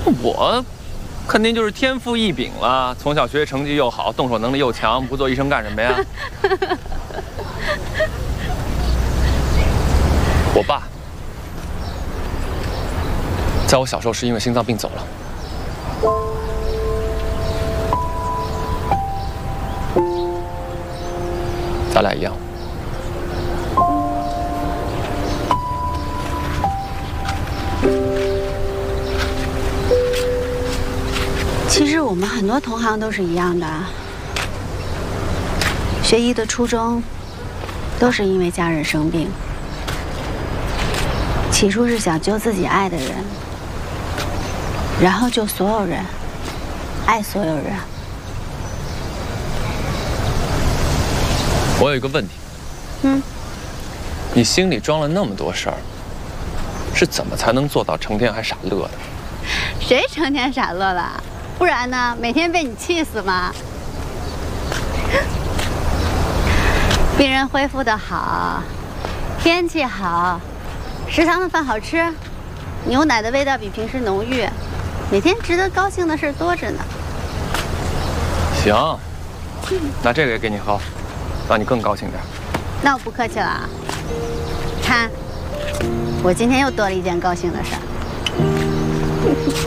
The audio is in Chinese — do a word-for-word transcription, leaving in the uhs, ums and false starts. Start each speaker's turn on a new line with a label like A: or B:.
A: 我肯定就是天赋异禀了，从小学习成绩又好，动手能力又强，不做医生干什么呀？我爸在我小时候是因为心脏病走了。咱俩一样。
B: 其实我们很多同行都是一样的，学医的初衷都是因为家人生病，起初是想救自己爱的人，然后救所有人，爱所有人。
A: 我有一个问题，
B: 嗯，
A: 你心里装了那么多事儿，是怎么才能做到成天还傻乐的？
B: 谁成天傻乐了？不然呢？每天被你气死吗？病人恢复得好，天气好，食堂的饭好吃，牛奶的味道比平时浓郁，每天值得高兴的事多着呢。
A: 行，那这个也给你喝，让你更高兴点。
B: 那我不客气了啊。看，我今天又多了一件高兴的事儿。